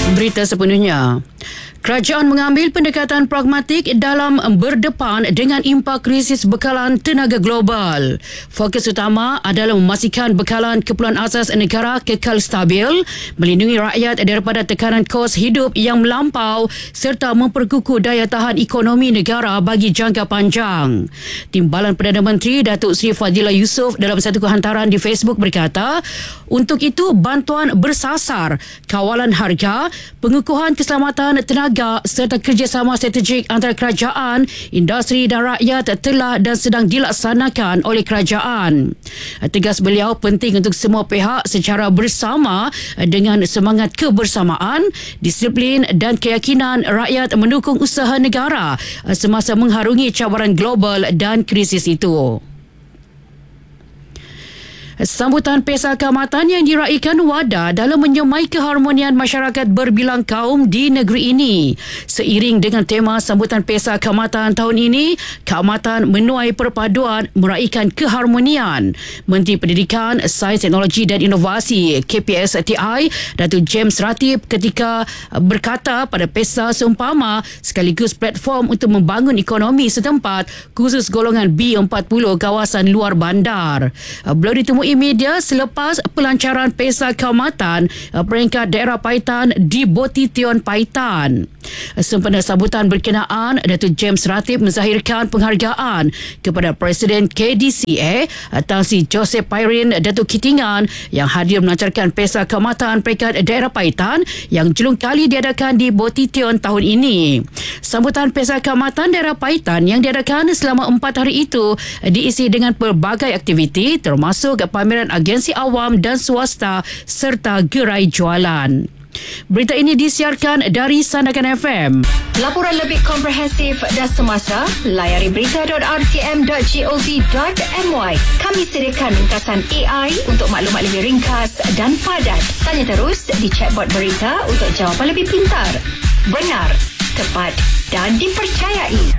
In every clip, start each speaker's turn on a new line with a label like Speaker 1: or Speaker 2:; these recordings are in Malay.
Speaker 1: Berita sepenuhnya. Kerajaan mengambil pendekatan pragmatik dalam berdepan dengan impak krisis bekalan tenaga global. Fokus utama adalah memastikan bekalan keperluan asas negara kekal stabil, melindungi rakyat daripada tekanan kos hidup yang melampau serta memperkukuh daya tahan ekonomi negara bagi jangka panjang. Timbalan Perdana Menteri Datuk Seri Fadillah Yusof dalam satu hantaran di Facebook berkata, untuk itu bantuan bersasar kawalan harga, pengukuhan keselamatan tenaga serta kerjasama strategik antara kerajaan, industri dan rakyat telah dan sedang dilaksanakan oleh kerajaan. Tegas beliau, penting untuk semua pihak secara bersama dengan semangat kebersamaan, disiplin dan keyakinan rakyat mendukung usaha negara semasa mengharungi cabaran global dan krisis itu. Sambutan Pesta Keamatan yang diraikan WADA dalam menyemai keharmonian masyarakat berbilang kaum di negeri ini. Seiring dengan tema sambutan Pesta Keamatan tahun ini, keamatan menuai perpaduan meraikan keharmonian. Menteri Pendidikan, Sains, Teknologi dan Inovasi KPSTI, Datuk James Ratib ketika berkata pada pesta seumpama sekaligus platform untuk membangun ekonomi setempat khusus golongan B40 kawasan luar bandar. Beliau ditemui media selepas pelancaran Pesta Keamatan peringkat daerah Paitan di Botition Paitan. Sempena sambutan berkenaan, Datuk James Ratib menzahirkan penghargaan kepada Presiden KDCA Tan Sri Joseph Pairin Datuk Kitingan yang hadir melancarkan Pesta Keamatan peringkat daerah Paitan yang jelung kali diadakan di Botition tahun ini. Sambutan Pesta Keamatan daerah Paitan yang diadakan selama 4 hari itu diisi dengan pelbagai aktiviti termasuk pameran agensi awam dan swasta serta gerai jualan. Berita ini disiarkan dari Sandakan FM.
Speaker 2: Laporan lebih komprehensif dan semasa, layari berita.rtm.go.my. Kami sediakan ringkasan AI untuk maklumat lebih ringkas dan padat. Tanya terus di chatbot berita untuk jawapan lebih pintar, benar, tepat dan dipercayai.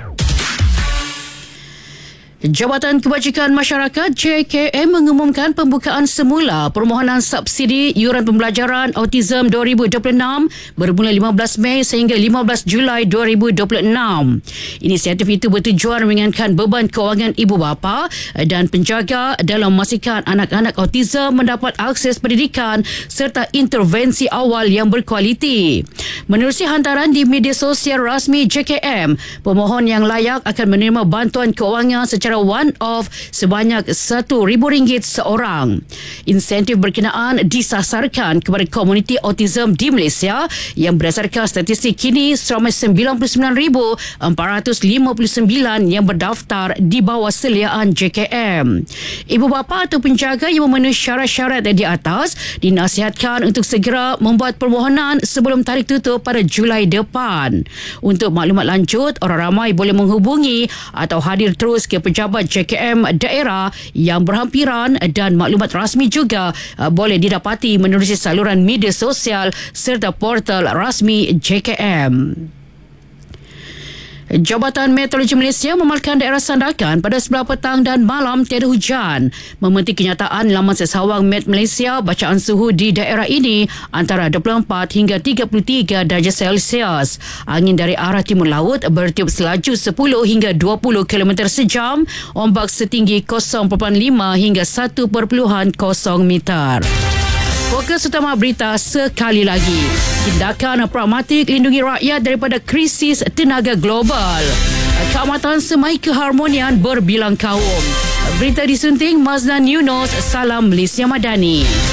Speaker 1: Jabatan Kebajikan Masyarakat JKM mengumumkan pembukaan semula permohonan subsidi yuran pembelajaran autism 2026 bermula 15 Mei sehingga 15 Julai 2026. Inisiatif itu bertujuan meringankan beban kewangan ibu bapa dan penjaga dalam memastikan anak-anak autism mendapat akses pendidikan serta intervensi awal yang berkualiti. Menerusi hantaran di media sosial rasmi JKM, pemohon yang layak akan menerima bantuan kewangan secara one-off sebanyak RM1,000 seorang. Insentif berkenaan disasarkan kepada komuniti autism di Malaysia yang berdasarkan statistik kini seramai 99,459 yang berdaftar di bawah seliaan JKM. Ibu bapa atau penjaga yang memenuhi syarat-syarat di atas dinasihatkan untuk segera membuat permohonan sebelum tarikh tutup pada Julai depan. Untuk maklumat lanjut, orang ramai boleh menghubungi atau hadir terus ke pejabat JKM daerah yang berhampiran dan maklumat rasmi juga boleh didapati menerusi saluran media sosial serta portal rasmi JKM. Jabatan Meteorologi Malaysia memalarkan daerah Sandakan pada sebelah petang dan malam tiada hujan. Memetik kenyataan laman sesawang Met Malaysia, bacaan suhu di daerah ini antara 24 hingga 33 darjah Celsius. Angin dari arah timur laut bertiup selaju 10 hingga 20 km sejam, ombak setinggi 0.5 hingga 1.0 meter. Fokus utama berita sekali lagi. Tindakan pragmatik lindungi rakyat daripada krisis tenaga global. Keamatan semai keharmonian berbilang kaum. Berita disunting Mazlan Yunus. Salam Malaysia Madani.